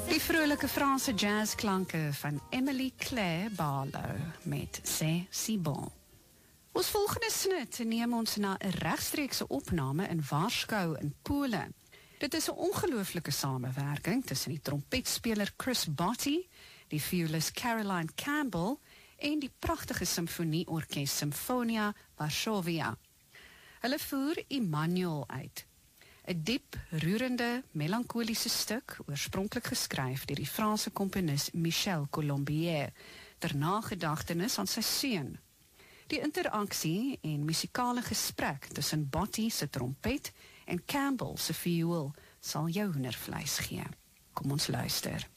Die vrolijke Franse jazzklanke van Emily Claire Barlow met C'est si bon. Ons volgende snit neem ons na 'n regstreekse opname in Warschau in Pole. Dit is 'n ongelooflike samewerking tussen die trompetspeler Chris Botti, die violist Caroline Campbell en die pragtige simfonieorkes Symphonia Varsovia. Hulle voer Immanuel uit. 'n diep, roerende, melankoliese stuk, oorspronklik geskryf deur die Franse komponis Michel Colombier, ter nagedagtenis aan sy seun. Die interaksie en musikale gesprek tussen Botti se trompet en Campbell se viool sal jou hoendervleis gee. Kom ons luister.